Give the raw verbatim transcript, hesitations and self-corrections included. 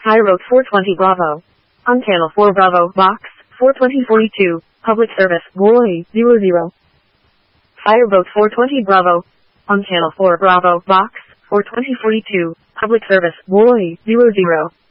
Cairo four twenty Bravo. On channel four Bravo, box four twenty forty-two, public service, boy, zero zero. Fireboat four twenty Bravo. On channel four Bravo, box four twenty forty-two, public service, boy, zero zero.